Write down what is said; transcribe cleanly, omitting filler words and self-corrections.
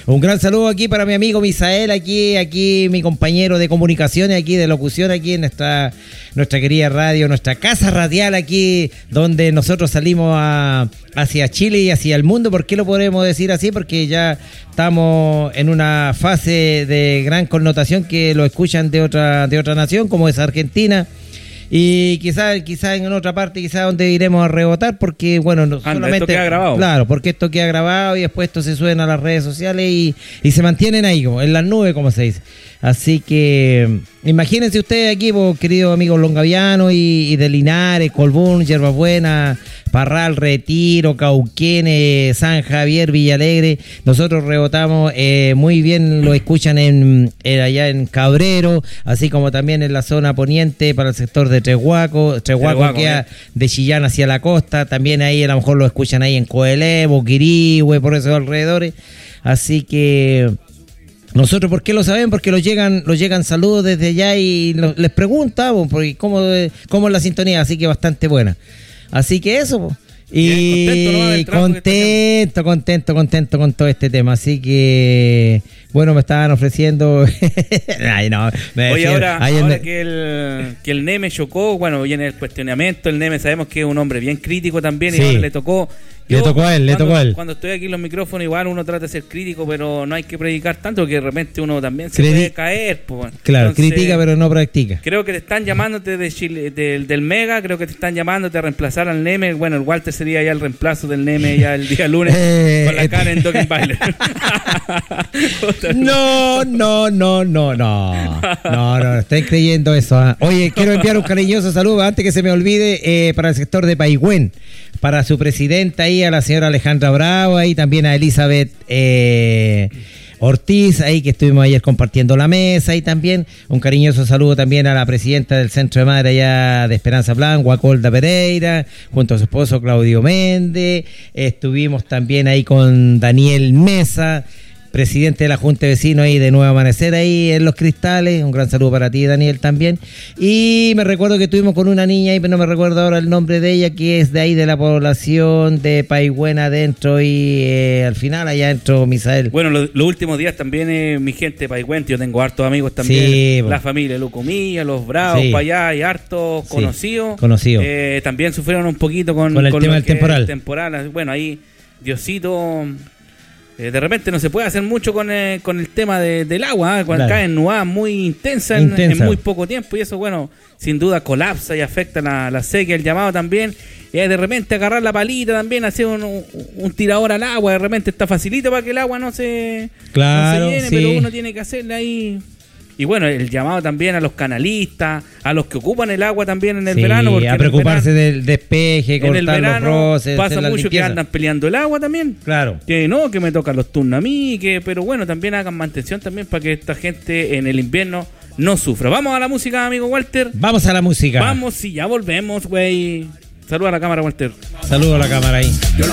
Un gran saludo aquí para mi amigo Misael, aquí mi compañero de comunicaciones, aquí de locución, aquí en nuestra querida radio, nuestra casa radial aquí, donde nosotros salimos hacia Chile y hacia el mundo. ¿Por qué lo podemos decir así? Porque ya estamos en una fase de gran connotación que lo escuchan de otra nación, como es Argentina. Y quizás en otra parte, quizás donde iremos a rebotar, porque bueno, no solamente esto queda grabado. Claro, porque esto queda grabado y después esto se suben a las redes sociales y se mantienen ahí, como en las nubes, como se dice. Así que imagínense ustedes aquí, queridos amigos longavianos y de Linares, Colbún, Yerbabuena, Parral, Retiro, Cauquenes, San Javier, Villalegre. Nosotros rebotamos muy bien, lo escuchan allá en Cabrero, así como también en la zona poniente para el sector de Trehuaco queda de Chillán hacia la costa. También ahí a lo mejor lo escuchan ahí en Coelé, Boquirihue, por esos alrededores. Así que nosotros, ¿por qué lo saben? Porque nos llegan saludos desde allá y les preguntamos porque cómo es la sintonía, así que bastante buena. Así que eso, y contento con todo este tema. Así que, bueno, me estaban ofreciendo. Ay, no, oye, ahora que el Neme chocó, bueno, viene el cuestionamiento. El Neme sabemos que es un hombre bien crítico también, sí. Y ahora le tocó a él. Cuando estoy aquí en los micrófonos, igual uno trata de ser crítico, pero no hay que predicar tanto, porque de repente uno también se puede caer. Pues. Claro, entonces, critica, pero no practica. Creo que te están llamándote de Chile, del Mega, creo que te están llamándote a reemplazar al Neme. Bueno, el Walter sería ya el reemplazo del Neme ya el día lunes con la cara en Doggy Bailer. No, estoy creyendo eso. Oye, quiero enviar un cariñoso saludo antes que se me olvide para el sector de Paigüén, para su presidenta ahí, a la señora Alejandra Bravo, ahí también a Elizabeth Ortiz, ahí que estuvimos ayer compartiendo la mesa, y también un cariñoso saludo también a la presidenta del Centro de Madre allá de Esperanza Blanca, Guacolda Pereira, junto a su esposo Claudio Méndez. Estuvimos también ahí con Daniel Mesa, presidente de la Junta de Vecinos ahí de Nuevo Amanecer ahí en Los Cristales. Un gran saludo para ti, Daniel, también. Y me recuerdo que estuvimos con una niña ahí, pero no me recuerdo ahora el nombre de ella, que es de ahí de la población de Paigüén adentro, y al final allá adentro, Misael. Bueno, los últimos días también mi gente de Paigüén, yo tengo hartos amigos también, sí, la familia Lucumilla, los Bravos, sí, para allá, y hartos conocidos. También sufrieron un poquito con el tema del temporal. Bueno, ahí Diosito... de repente no se puede hacer mucho con el tema del agua, cuando caen nubadas muy intensas en muy poco tiempo, y eso, bueno, sin duda colapsa y afecta la sequía, el llamado también. Y de repente agarrar la palita también, hacer un tirador al agua, de repente está facilito para que el agua no se llene, sí, pero uno tiene que hacerle ahí. Y bueno, el llamado también a los canalistas, a los que ocupan el agua también en el verano. Porque a preocuparse del despeje, cortar los roces. Pasa mucho que andan peleando el agua también. Claro. Que me tocan los turnos a mí, pero bueno, también hagan mantención también para que esta gente en el invierno no sufra. Vamos a la música, amigo Walter. Vamos a la música. Vamos y ya volvemos, güey. Saluda a la cámara, Walter. Saludo a la cámara ahí.